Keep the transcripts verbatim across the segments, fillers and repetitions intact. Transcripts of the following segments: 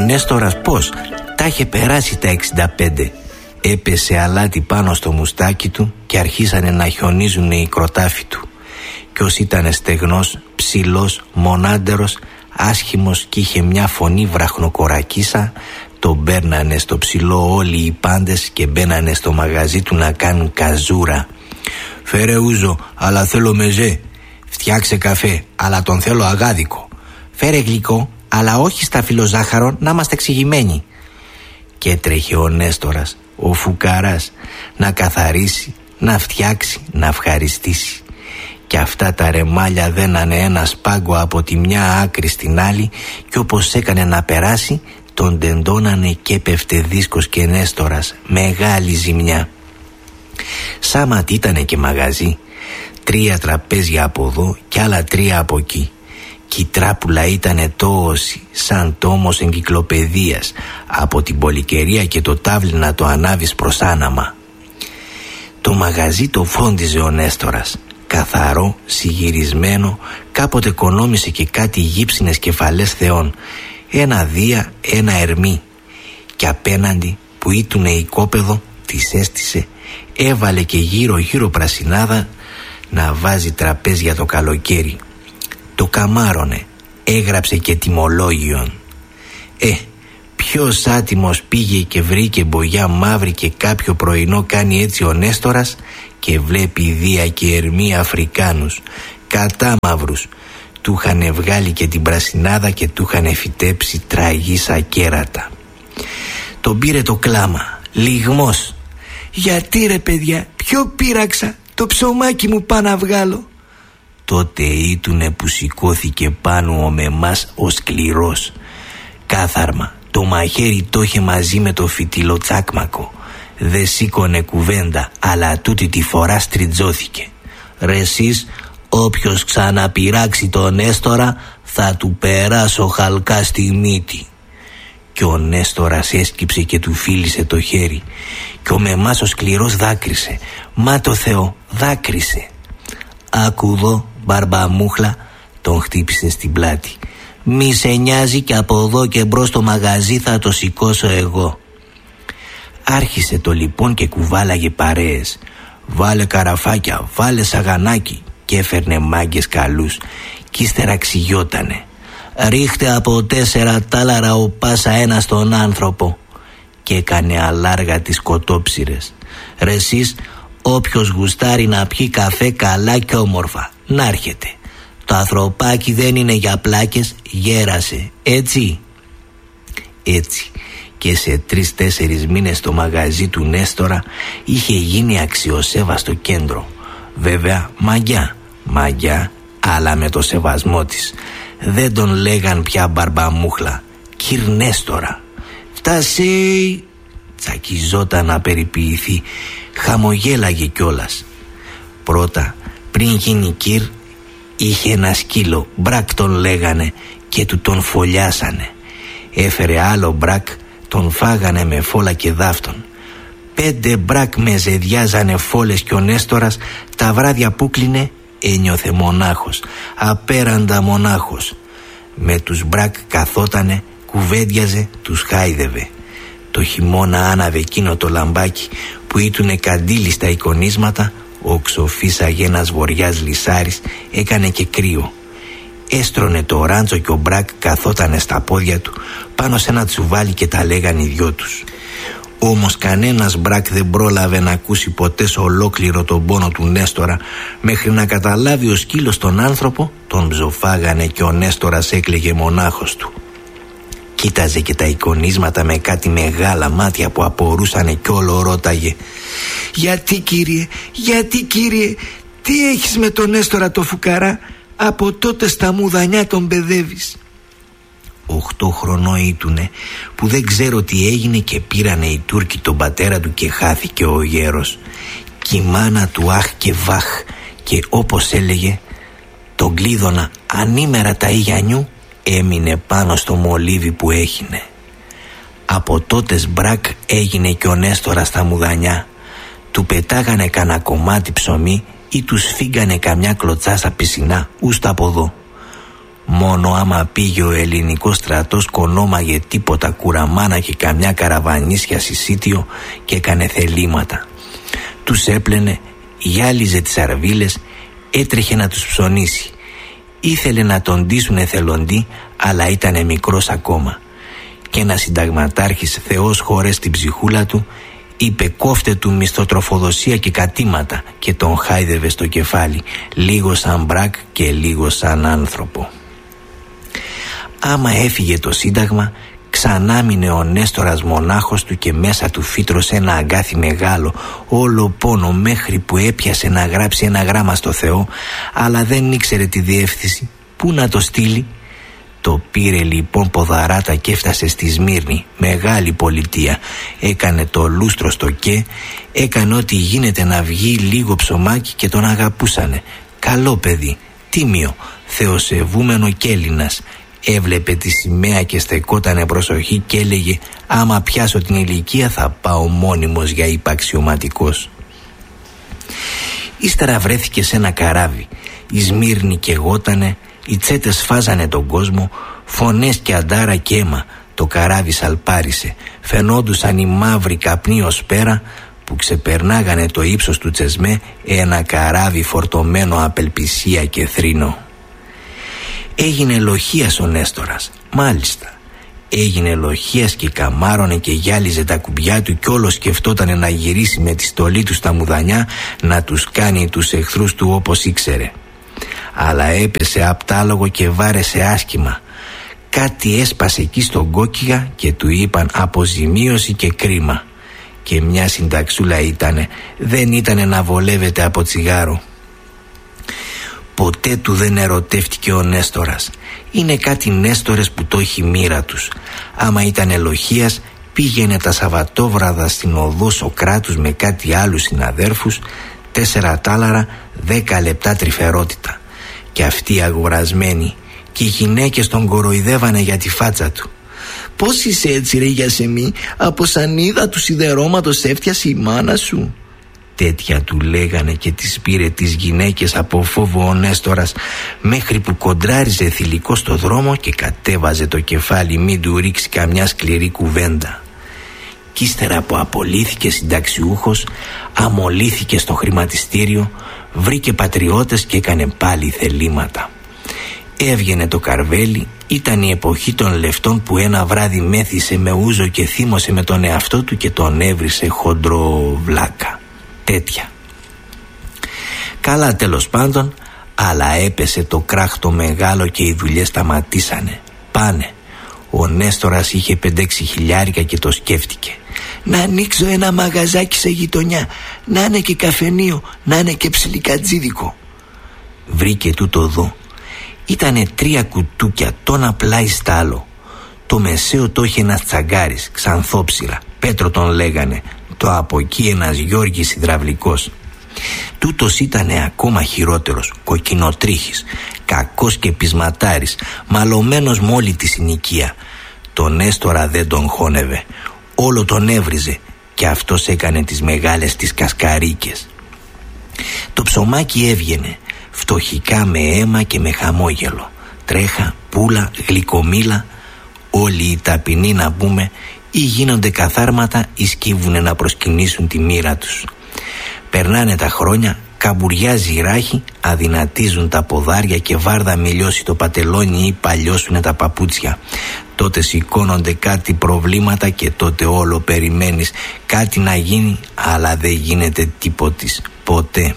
Νέστορας πως τα είχε περάσει τα εξήντα πέντε. Έπεσε αλάτι πάνω στο μουστάκι του και αρχίσανε να χιονίζουν οι κροτάφοι του. Κι ως ήταν στεγνός, ψηλός, μονάντερος, άσχημος κι είχε μια φωνή βραχνοκορακίσα, τον μπέρνανε στο ψηλό όλοι οι πάντες και μπαίνανε στο μαγαζί του να κάνουν καζούρα. «Φέρε ούζο, αλλά θέλω μεζέ. Φτιάξε καφέ, αλλά τον θέλω αγάδικο. Φέρε γλυκό, αλλά όχι στα φιλοζάχαρο, να είμαστε εξηγημένοι». Και έτρεχε ο Νέστορας, ο φουκαράς, να καθαρίσει, να φτιάξει, να ευχαριστήσει. Και αυτά τα ρεμάλια δένανε ένα σπάγκο από τη μια άκρη στην άλλη, και όπως έκανε να περάσει, τον τεντώνανε και πέφτε δίσκος και Νέστορας, μεγάλη ζημιά. Σάματ ήτανε και μαγαζί, τρία τραπέζια από εδώ και άλλα τρία από εκεί. Κι η τράπουλα ήτανε τόση, σαν τόμος εγκυκλοπαιδείας, από την πολυκαιρία και το τάβλι να το ανάβεις προς άναμα. Το μαγαζί το φρόντιζε ο Νέστορας, καθαρό, συγυρισμένο, κάποτε κονόμησε και κάτι γύψινες κεφαλές θεών, ένα δία, ένα ερμή. Και απέναντι που ήτουνε οικόπεδο, τις έστησε, έβαλε και γύρω γύρω πρασινάδα να βάζει τραπέζια το καλοκαίρι. Το καμάρωνε, έγραψε και τιμολόγιον. Ε, ποιος άτιμος πήγε και βρήκε μπογιά μαύρη και κάποιο πρωινό κάνει έτσι ο Νέστορας και βλέπει δία και ερμή Αφρικάνους, κατάμαυρους. Του είχανε βγάλει και την πρασινάδα και του είχανε φυτέψει τραγίσα κέρατα. Τον πήρε το κλάμα, λιγμός. «Γιατί ρε παιδιά, ποιο πείραξα, το ψωμάκι μου πάω να βγάλω». Τότε ήτουνε που σηκώθηκε πάνω ο μεμάς ο σκληρός. Κάθαρμα, το μαχαίρι το είχε μαζί με το φυτιλοτσάκμακο. Δε σήκωνε κουβέντα, αλλά τούτη τη φορά στριτζώθηκε. «Ρε εσείς, όποιος ξαναπειράξει τον Νέστορα θα του περάσω χαλκά στη μύτη». Κι ο Νέστορας έσκυψε και του φίλησε το χέρι. Κι ο μεμάς ο σκληρός δάκρυσε. «Μα το Θεό, δάκρυσε». «Άκου εδώ, μπαρμπαμούχλα», τον χτύπησε στην πλάτη. «Μη σε νοιάζει και από εδώ και μπρος το μαγαζί θα το σηκώσω εγώ». Άρχισε το λοιπόν και κουβάλαγε παρέες. «Βάλε καραφάκια, βάλε σαγανάκι», και έφερνε μάγκες καλούς. Κι ύστερα ξυγιότανε. «Ρίχτε από τέσσερα τάλαρα ο πάσα ένα στον άνθρωπο». Και έκανε αλάργα τις κοτόψιρες. «Ρε εσείς, όποιος γουστάρει να πιει καφέ καλά και όμορφα, να έρχεται. Το ανθρωπάκι δεν είναι για πλάκες, γέρασε, έτσι». Έτσι. Και σε τρεις-τέσσερις μήνες το μαγαζί του Νέστορα είχε γίνει αξιοσέβαστο κέντρο. Βέβαια μαγιά, μαγιά, αλλά με το σεβασμό της. Δεν τον λέγαν πια μπαρμπαμούχλα, «Κυρ Νέστορα». «Φτάσει», τσακιζόταν να περιποιηθεί, χαμογέλαγε κιόλας. Πρώτα, πριν γίνει κυρ, είχε ένα σκύλο, Μπρακ τον λέγανε, και του τον φωλιάσανε. Έφερε άλλο Μπρακ, τον φάγανε με φόλα και δάφτον. Πέντε Μπρακ με ζεδιάζανε φόλες κι ο Νέστορας τα βράδια που κλείνε ένιωθε μονάχος, απέραντα μονάχος. Με τους Μπρακ καθότανε, κουβέντιαζε, τους χάιδευε. Το χειμώνα άναβε εκείνο το λαμπάκι που ήτουνε καντήλι στα εικονίσματα, οξοφύσαγε ένας βοριάς λυσάρης, έκανε και κρύο. Έστρωνε το ράντσο και ο Μπρακ καθότανε στα πόδια του πάνω σε ένα τσουβάλι και τα λέγανε οι δυο τους. Όμως κανένας Μπρακ δεν πρόλαβε να ακούσει ποτέ σε ολόκληρο τον πόνο του Νέστορα, μέχρι να καταλάβει ο σκύλος τον άνθρωπο, τον ψοφάγανε και ο Νέστορας έκλαιγε μονάχος του. Κοίταζε και τα εικονίσματα με κάτι μεγάλα μάτια που απορούσανε κι όλο ρώταγε. «Γιατί κύριε, γιατί κύριε, τι έχεις με τον Νέστορα το φουκαρά, από τότε στα μουδανιά τον παιδεύεις». Οχτώ χρονό ήτουνε που δεν ξέρω τι έγινε και πήρανε οι Τούρκοι τον πατέρα του και χάθηκε ο γέρος. Κι η μάνα του αχ και βαχ, και όπως έλεγε, τον κλείδωνα ανήμερα τα ηγιανιού, έμεινε πάνω στο μολύβι που έχινε. Από τότες Μπρακ έγινε και ο Νέστορας στα μουδανιά. Του πετάγανε κανένα κομμάτι ψωμί ή τους φύγανε καμιά κλωτσάσα πισινά ούστα από εδώ. Μόνο άμα πήγε ο ελληνικός στρατός κονόμαγε τίποτα κουραμάνα και καμιά καραβανίσια συσίτιο και έκανε θελήματα. Τους έπλαινε, γυάλιζε τις αρβίλες, έτρεχε να τους ψωνίσει. Ήθελε να τον ντύσουν εθελοντή, αλλά ήτανε μικρός ακόμα. Και ένας συνταγματάρχης, Θεός χωρές την ψυχούλα του, είπε κόφτε του μισθοτροφοδοσία και κατήματα, και τον χάιδευε στο κεφάλι, λίγο σαν μπρακ και λίγο σαν άνθρωπο. Άμα έφυγε το σύνταγμα, ξανά μείνε ο Νέστορας μονάχος του και μέσα του φύτρωσε ένα αγκάθι μεγάλο, όλο πόνο, μέχρι που έπιασε να γράψει ένα γράμμα στο Θεό, αλλά δεν ήξερε τη διεύθυνση. Πού να το στείλει? Το πήρε λοιπόν ποδαράτα και έφτασε στη Σμύρνη, μεγάλη πολιτεία. Έκανε το λούστρο στο και, έκανε ό,τι γίνεται να βγει λίγο ψωμάκι και τον αγαπούσανε. Καλό παιδί, τίμιο, θεοσεβούμενο κι Έλληνας. Έβλεπε τη σημαία και στεκότανε προσοχή και έλεγε άμα πιάσω την ηλικία θα πάω μόνιμος για υπαξιωματικός. Ύστερα βρέθηκε σε ένα καράβι. Η Σμύρνη καιγότανε, οι τσέτες φάζανε τον κόσμο, φωνές και αντάρα και αίμα. Το καράβι σαλπάρισε, φαινόντουσαν οι μαύροι καπνοί ως πέρα που ξεπερνάγανε το ύψος του Τσεσμέ, ένα καράβι φορτωμένο απελπισία και θρήνο. Έγινε λοχίας ο Νέστορας, μάλιστα. Έγινε λοχίας και καμάρωνε και γυάλιζε τα κουμπιά του κι όλο σκεφτότανε να γυρίσει με τη στολή του στα μουδανιά να τους κάνει τους εχθρούς του όπως ήξερε. Αλλά έπεσε απτάλογο και βάρεσε άσχημα. Κάτι έσπασε εκεί στον κόκκιγα και του είπαν αποζημίωση και κρίμα. Και μια συνταξούλα ήτανε, δεν ήτανε να βολεύεται από τσιγάρο. Ποτέ του δεν ερωτεύτηκε ο Νέστορας. Είναι κάτι Νέστορες που το έχει μοίρα τους. Άμα ήταν ελοχίας, πήγαινε τα Σαββατόβραδα στην οδό Σοκράτους με κάτι άλλους συναδέρφους, τέσσερα τάλαρα, δέκα λεπτά τρυφερότητα. Και αυτοί αγορασμένοι, και οι γυναίκες τον κοροϊδεύανε για τη φάτσα του. «Πώς είσαι έτσι ρε Γιασεμί, από σανίδα του σιδερώματος έφτιασε η μάνα σου?» Τέτοια του λέγανε και τις πήρε τις γυναίκες από φόβο ο Νέστορας, μέχρι που κοντράριζε θηλυκό στο δρόμο και κατέβαζε το κεφάλι μην του ρίξει καμιά σκληρή κουβέντα. Κι ύστερα που απολύθηκε συνταξιούχος, αμολύθηκε στο χρηματιστήριο, βρήκε πατριώτες και έκανε πάλι θελήματα. Έβγαινε το καρβέλι, ήταν η εποχή των λεφτών που ένα βράδυ μέθησε με ούζο και θύμωσε με τον εαυτό του και τον έβρισε χοντροβλάκα. Τέτοια. Καλά τέλος πάντων, αλλά έπεσε το κράχτο μεγάλο και οι δουλειές σταματήσανε. Πάνε. Ο Νέστορας είχε πεντέξι χιλιάρικα και το σκέφτηκε. Να ανοίξω ένα μαγαζάκι σε γειτονιά, να είναι και καφενείο, να είναι και ψιλικατζίδικο. Βρήκε τούτο εδώ. Ήτανε τρία κουτούκια, τόνα πλάι στ' άλλο. Το μεσαίο το είχε ένας τσαγκάρης, ξανθόψυρα, Πέτρο τον λέγανε. Το από εκεί ένας Γιώργης υδραυλικός. Τούτος ήτανε ακόμα χειρότερος, κοκκινοτρίχης, κακός και πεισματάρης, μαλωμένος με όλη τη συνοικία. Τον Νέστορα δεν τον χώνευε, όλο τον έβριζε και αυτός έκανε τις μεγάλες τις κασκαρίκες. Το ψωμάκι έβγαινε, φτωχικά με αίμα και με χαμόγελο. Τρέχα, πούλα, γλυκομήλα, όλοι οι ταπεινοί να πούμε, ή γίνονται καθάρματα ή σκύβουνε να προσκυνήσουν τη μοίρα τους. Περνάνε τα χρόνια, καμπουριάζει η ράχη, αδυνατίζουν τα ποδάρια και βάρδα μιλιώσει το πατελόνι ή παλιώσουνε τα παπούτσια. Τότε σηκώνονται κάτι προβλήματα και τότε όλο περιμένεις κάτι να γίνει, αλλά δεν γίνεται τίποτης, ποτέ.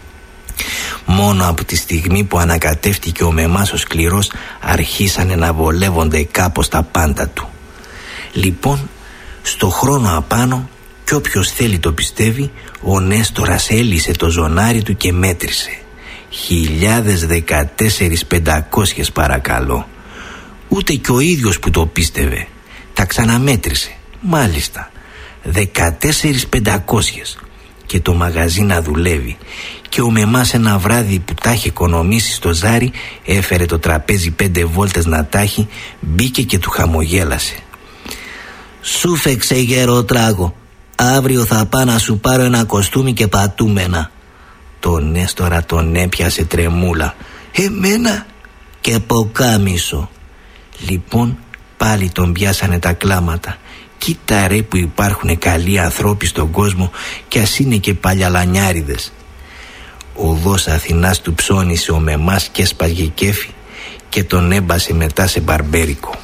Μόνο από τη στιγμή που ανακατεύτηκε ο Μεμάς ο σκληρός, αρχίσανε να βολεύονται κάπως τα πάντα του. Λοιπόν, στο χρόνο απάνω, κι όποιος θέλει το πιστεύει, ο Νέστορας έλυσε το ζωνάρι του και μέτρησε. Χιλιάδες δεκατέσσερις πεντακόσιες παρακαλώ. Ούτε κι ο ίδιος που το πίστευε. Τα ξαναμέτρησε. Μάλιστα, δεκατέσσερις πεντακόσιες. Και το μαγαζί να δουλεύει. Και ο Μεμάς ένα βράδυ που τα είχε οικονομήσει στο ζάρι, έφερε το τραπέζι πέντε βόλτες να τάχει, μπήκε και του χαμογέλασε. «Σου φέξε γέρο τράγο, αύριο θα πάω να σου πάρω ένα κοστούμι και πατούμενα». Τον Νέστορα τον έπιασε τρεμούλα. «Εμένα? και ποκάμισο. Λοιπόν πάλι τον πιάσανε τα κλάματα. Κοίτα ρε που υπάρχουν καλοί ανθρώποι στον κόσμο, κι ας είναι και παλιαλανιάριδες. Οδός Αθηνάς του ψώνισε ο μεμάς και έσπαγε κέφι και τον έμπασε μετά σε μπαρμπέρικο.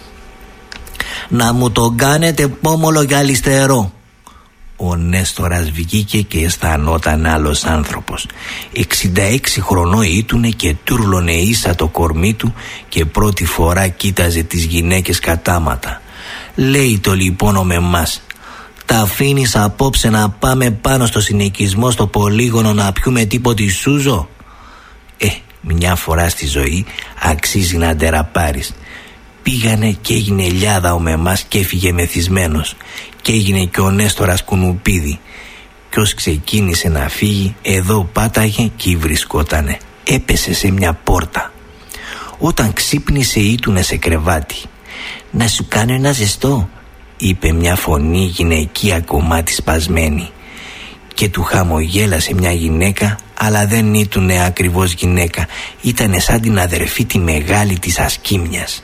«Να μου τον κάνετε πόμολο για αριστερό». Ο Νέστορας βγήκε και αισθανόταν άλλος άνθρωπος. εξήντα έξι χρονών ήτουνε και τούρλωνε ίσα το κορμί του και πρώτη φορά κοίταζε τις γυναίκες κατάματα. Λέει το λοιπόν ο μεμάς: «Τα αφήνεις απόψε να πάμε πάνω στο συνοικισμό στο πολύγωνο να πιούμε τίποτη σούζο?» Ε, μια φορά στη ζωή αξίζει να ντεραπάρεις. Πήγανε και έγινε λιάδα ο μεμάς και έφυγε μεθυσμένος. Και έγινε και ο Νέστορας κουνουπίδι. Κι ως ξεκίνησε να φύγει, εδώ πάταγε και βρισκότανε. Έπεσε σε μια πόρτα. Όταν ξύπνησε ήτουνε σε κρεβάτι. «Να σου κάνω ένα ζεστό», είπε μια φωνή γυναικεία κομμάτι σπασμένη. Και του χαμογέλασε μια γυναίκα, αλλά δεν ήτουνε ακριβώς γυναίκα. Ήτανε σαν την αδερφή τη μεγάλη της Ασκήμιας.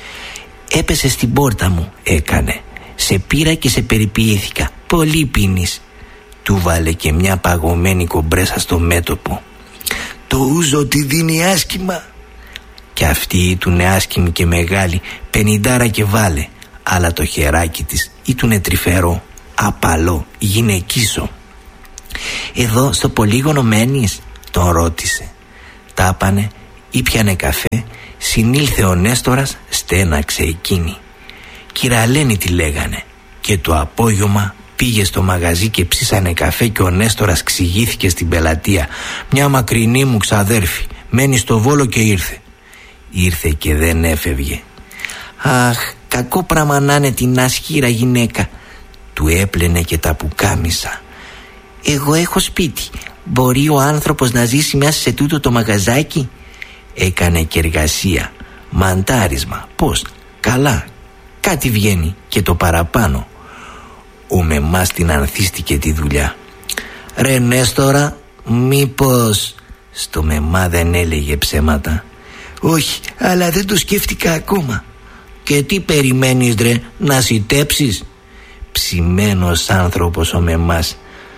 «Έπεσε στην πόρτα μου», έκανε. «Σε πήρα και σε περιποιήθηκα. Πολύ πίνεις». Του βάλε και μια παγωμένη κομπρέσα στο μέτωπο. «Το ούζο τη δίνει άσχημα». Κι αυτή ήτουνε άσχημη και μεγάλη, πενηντάρα και βάλε. Αλλά το χεράκι της ήτουνε τρυφερό, απαλό, γυναικίσο. «Εδώ στο πολύγωνο μένεις?» τον ρώτησε. Τάπανε, ήπιανε καφέ. Συνήλθε ο Νέστορας, στέναξε εκείνη. Κυραλένη τη λέγανε. Και το απόγευμα πήγε στο μαγαζί και ψήσανε καφέ και ο Νέστορας ξηγήθηκε στην πελατεία. «Μια μακρινή μου ξαδέρφη, μένει στο Βόλο και ήρθε». Ήρθε και δεν έφευγε. «Αχ, κακό πράγμα να είναι την άσχυρα γυναίκα». Του έπλαινε και τα πουκάμισα. «Εγώ έχω σπίτι. Μπορεί ο άνθρωπος να ζήσει μέσα σε τούτο το μαγαζάκι?» Έκανε και εργασία, μαντάρισμα. Πώς? Καλά, κάτι βγαίνει και το παραπάνω. Ο μεμάς την ανθίστηκε τη δουλειά. «Ρε Νέστορα, μήπως...» Στο μεμά δεν έλεγε ψέματα. «Όχι, αλλά δεν το σκέφτηκα ακόμα». «Και τι περιμένεις ρε, να σιτέψεις?» Ψημένος άνθρωπος ο μεμάς.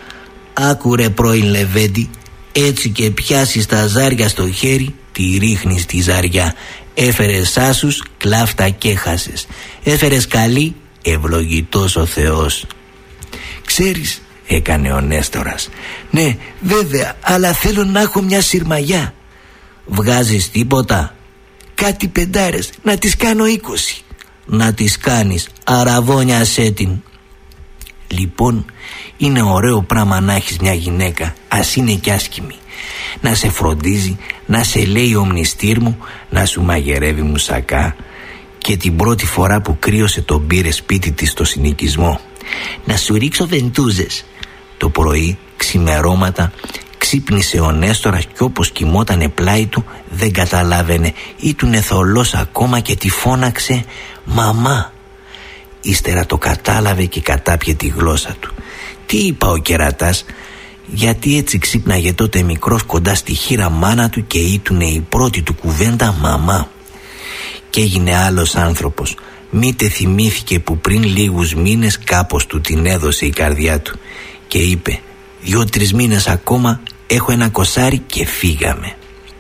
«Άκουρε πρώην Λεβέντη, έτσι και πιάσεις τα ζάρια στο χέρι, τη ρίχνεις τη ζαριά. Έφερες άσους, κλάφτα και χάσες. Έφερες καλή, ευλογητός ο Θεός». «Ξέρεις», έκανε ο Νέστορας. «Ναι, βέβαια, αλλά θέλω να έχω μια συρμαγιά». «Βγάζεις τίποτα?» «Κάτι πεντάρες, να τις κάνω είκοσι». «Να τις κάνεις, αραβώνιασέ την». Λοιπόν, είναι ωραίο πράγμα να έχεις μια γυναίκα, ας είναι κι άσχημη. Να σε φροντίζει, να σε λέει ομνηστήρ μου, να σου μαγειρεύει μουσακά. Και την πρώτη φορά που κρύωσε τον πήρε σπίτι της στο συνοικισμό. «Να σου ρίξω βεντούζες». Το πρωί, ξημερώματα, ξύπνησε ο Νέστορας κι όπως κοιμότανε πλάι του δεν καταλάβαινε. Ήτουνε θολός ακόμα και τη φώναξε «Μαμά». Ύστερα το κατάλαβε και κατάπιε τη γλώσσα του. Τι είπα ο κερατάς? Γιατί έτσι ξύπναγε τότε μικρός κοντά στη χείρα μάνα του και ήτουνε η πρώτη του κουβέντα «Μαμά». Και έγινε άλλος άνθρωπος. Μήτε θυμήθηκε που πριν λίγους μήνες κάπως του την έδωσε η καρδιά του και είπε «Δυο-τρεις μήνες ακόμα, έχω ένα κοσάρι και φύγαμε».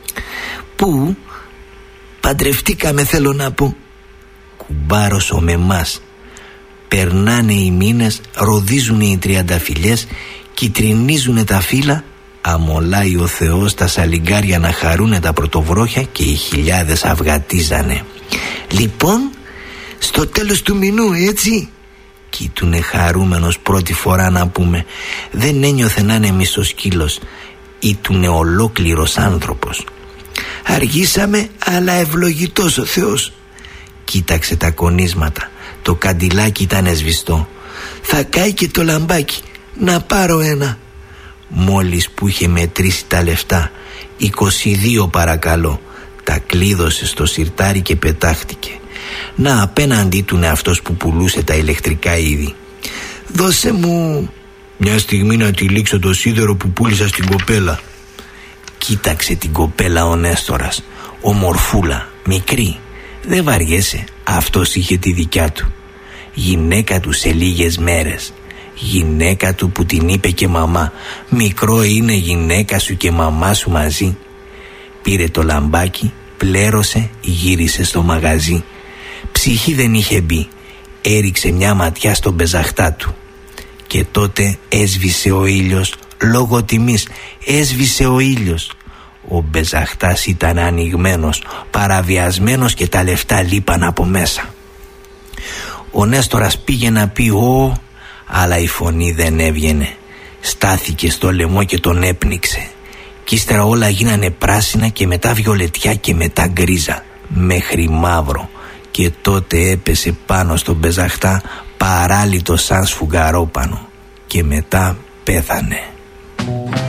«Πού?» «Παντρευτήκαμε, θέλω να πω». Κουμπάρος ο μεμάς. Περνάνε οι μήνες, ροδίζουνε οι τριανταφυλιές, κυτρινίζουνε τα φύλλα, αμολάει ο Θεός τα σαλιγκάρια να χαρούνε τα πρωτοβρόχια και οι χιλιάδες αυγατίζανε. «Λοιπόν, στο τέλος του μηνού, έτσι?» Κοίτουνε χαρούμενος πρώτη φορά να πούμε. Δεν ένιωθε να είναι μισοσκύλος. Ήτουνε ολόκληρος άνθρωπος. «Αργήσαμε, αλλά ευλογητός ο Θεός». Κοίταξε τα κονίσματα. Το καντιλάκι ήταν σβηστό. «Θα κάει και το λαμπάκι. Να πάρω ένα». Μόλις που είχε μετρήσει τα λεφτά, είκοσι δύο παρακαλώ, τα κλείδωσε στο σιρτάρι και πετάχτηκε. Να, απέναντί του είναι αυτός που πουλούσε τα ηλεκτρικά είδη. «Δώσε μου μια στιγμή να τυλίξω το σίδερο που πούλησα στην κοπέλα». Κοίταξε την κοπέλα ο Νέστορας. Ομορφούλα, Μικρή, δεν βαριέσαι, αυτός είχε τη δικιά του. Γυναίκα του σε λίγες μέρες. Γυναίκα του που την είπε και μαμά. Μικρό είναι γυναίκα σου και μαμά σου μαζί. Πήρε το λαμπάκι, πλέρωσε, γύρισε στο μαγαζί. Ψυχή δεν είχε μπει. Έριξε μια ματιά στον πεζαχτά του. Και τότε έσβησε ο ήλιος. Λόγω τιμής έσβησε ο ήλιος. Ο μπεζαχτάς ήταν ανοιγμένος, παραβιασμένος και τα λεφτά λείπαν από μέσα. Ο Νέστορας πήγε να πει «Ω», αλλά η φωνή δεν έβγαινε. Στάθηκε στο λαιμό και τον έπνιξε. Κι ύστερα όλα γίνανε πράσινα και μετά βιολετιά και μετά γκρίζα, μέχρι μαύρο. Και τότε έπεσε πάνω στον μπεζαχτά παράλυτο σαν σφουγγαρόπανο. Και μετά πέθανε.